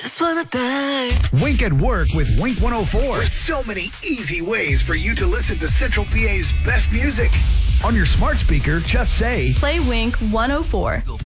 just wanna die. Wink at Work with Wink 104. With so many easy ways for you to listen to Central PA's best music. On your smart speaker, just say, Play Wink 104.